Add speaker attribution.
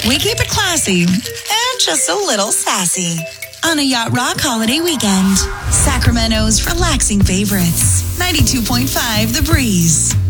Speaker 1: We keep it classy and just a little sassy on a Yacht Rock holiday weekend. Sacramento's relaxing favorites. 92.5 The Breeze.